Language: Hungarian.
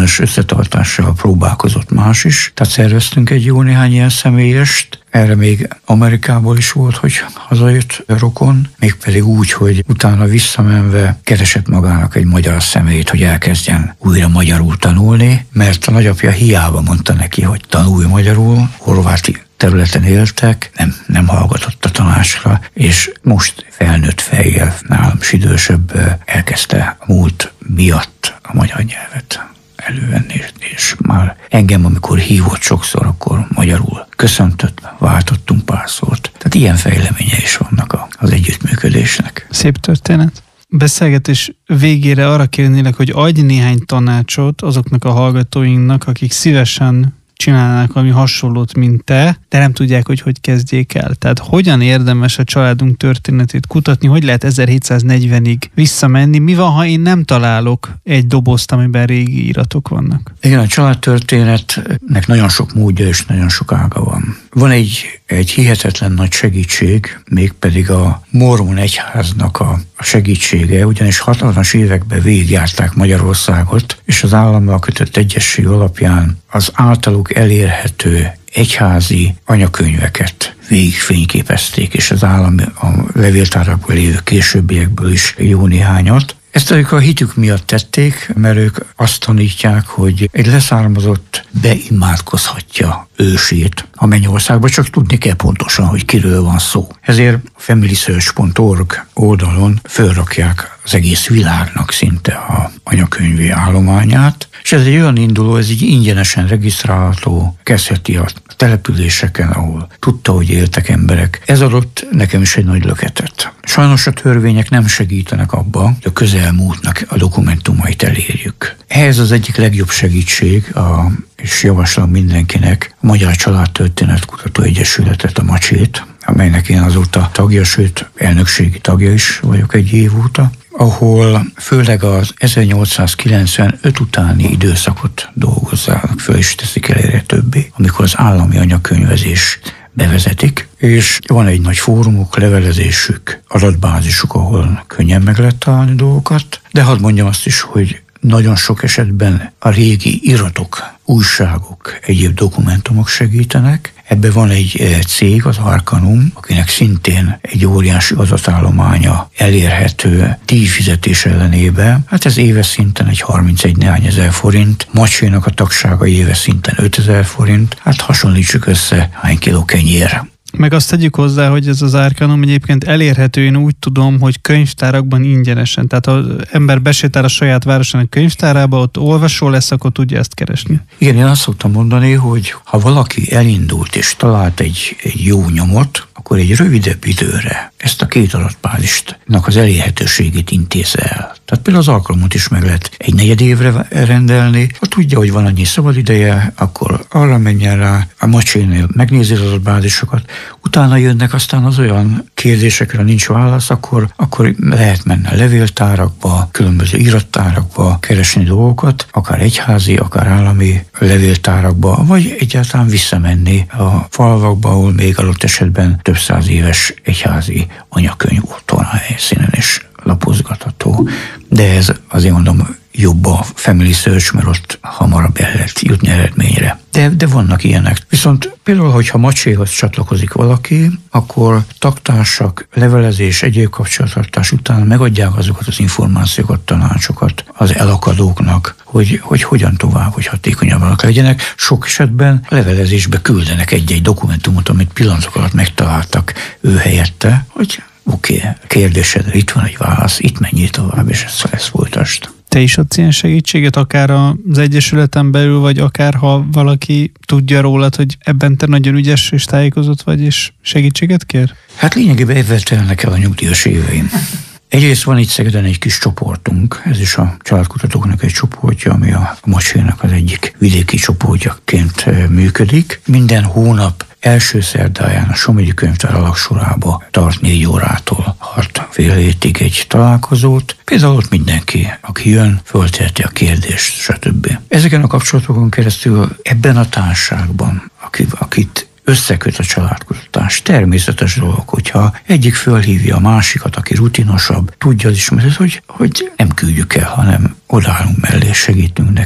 különös összetartással próbálkozott más is. Tehát szerveztünk egy jó néhány ilyen személyest. Erre még Amerikából is volt, hogy hazajött rokon, mégpedig úgy, hogy utána visszamenve keresett magának egy magyar személyt, hogy elkezdjen újra magyarul tanulni, mert a nagyapja hiába mondta neki, hogy tanulj magyarul, horváti területen éltek, nem hallgatott a tanácsra, és most felnőtt fejjel, nálam is idősebb, elkezdte a múlt miatt a magyar nyelvet elővenni, és már engem, amikor hívott sokszor, akkor magyarul köszöntött, váltottunk pár szót. Tehát ilyen fejleménye is vannak az együttműködésnek. Szép történet. Beszélgetés végére arra kérnélek, hogy adj néhány tanácsot azoknak a hallgatóinknak, akik szívesen csinálnának valami hasonlót, mint te, de nem tudják, hogy kezdjék el. Tehát hogyan érdemes a családunk történetét kutatni, hogy lehet 1740-ig visszamenni, mi van, ha én nem találok egy dobozt, amiben régi íratok vannak? Igen, a családtörténetnek nagyon sok módja és nagyon sok ága van. Van egy hihetetlen nagy segítség, mégpedig a mormon egyháznak a segítsége, ugyanis 60-as években végigjárták Magyarországot, és az állammal kötött egyesség alapján az általuk elérhető egyházi anyakönyveket végigfényképezték, és az állam a levéltárakból lévő későbbiekből is jó néhányat. Ezt ők a hitük miatt tették, mert ők azt tanítják, hogy egy leszármazott beimádkozhatja ősét a mennyországba, csak tudni kell pontosan, hogy kiről van szó. Ezért a familysearch.org oldalon fölrakják az egész világnak szinte a anyakönyvi állományát, és ez egy olyan induló, ez így ingyenesen regisztrálható, kezdheti a településeken, ahol tudta, hogy éltek emberek. Ez adott nekem is egy nagy löketet. Sajnos a törvények nem segítenek abba, hogy a közelmúltnak a dokumentumait elérjük. Ehhez az egyik legjobb segítség, és javaslom mindenkinek, a Magyar Családtörténetkutató Egyesületet, a Macsét, amelynek én azóta tagja, sőt elnökségi tagja is vagyok egy év óta, ahol főleg az 1895 utáni időszakot dolgozzának, föl is teszik el erre többé, amikor az állami anyakönyvezés bevezetik, és van egy nagy fórumuk, levelezésük, adatbázisuk, ahol könnyen meg lehet találni dolgokat, de hadd mondjam azt is, hogy nagyon sok esetben a régi iratok, újságok, egyéb dokumentumok segítenek. Ebben van egy cég, az Arcanum, akinek szintén egy óriási adatállománya elérhető díjfizetés ellenében. Hát ez éves szinten egy 31 néhány ezer forint, Macsénak a tagsága éves szinten 5000 forint, hát hasonlítsuk össze, hány kiló kenyér. Meg azt tegyük hozzá, hogy ez az Arcanum egyébként elérhető, én úgy tudom, hogy könyvtárakban ingyenesen. Tehát ha ember besétál a saját városának könyvtárába, ott olvasó lesz, akkor tudja ezt keresni. Igen, én azt szoktam mondani, hogy ha valaki elindult és talált egy jó nyomot, akkor egy rövidebb időre ezt a két adatbázisnak az elérhetőségét intézze el. Tehát például az Arcanumot is meg lehet egy negyed évre rendelni. Ha tudja, hogy van annyi szabad ideje, akkor arra menjen rá, a Macsénél megnézi az adatbázisokat, utána jönnek aztán az olyan kérdésekre, nincs válasz, akkor lehet menni a levéltárakba, különböző irattárakba keresni dolgokat, akár egyházi, akár állami levéltárakba, vagy egyáltalán visszamenni a falvakba, ahol még adott esetben több száz éves egyházi anyakönyv volt a helyszínen is lapozgatható. De ez azért mondom, jobb a Family Search, mert ott hamarabb el lehet jutni eredményre. De vannak ilyenek. Viszont például, hogyha Macséhoz csatlakozik valaki, akkor taktársak, levelezés, egyéb kapcsolattartás után megadják azokat az információkat, tanácsokat az elakadóknak, hogy hogyan tovább, hogy hatékonyabbak legyenek. Sok esetben a levelezésbe küldenek egy-egy dokumentumot, amit pillanatok alatt megtaláltak ő helyette, hogy oké, kérdésedre itt van egy válasz, itt menjél tovább, és ezt folytasd. Te is adsz ilyen segítséget, akár az Egyesületen belül, vagy akár ha valaki tudja rólad, hogy ebben te nagyon ügyes és tájékozott vagy, és segítséget kér? Hát lényegében ebben telnek el a nyugdíjas éveim. Egyrészt van itt Szegeden egy kis csoportunk, ez is a családkutatóknak egy csoportja, ami a Macsénak az egyik vidéki csoportjaként működik. Minden hónap első szerdáján a Somogyi Könyvtár alagsorába tart 4 órától 6 fél hétig egy találkozót. Például ott mindenki, aki jön, fölteheti a kérdést, stb. Ezeken a kapcsolatokon keresztül ebben a társaságban, akit összeköt a családkutatás. Természetes dolog, hogyha egyik fölhívja a másikat, aki rutinosabb, tudja az ismeret, hogy nem küldjük el, hanem odállunk mellé, segítünk neki.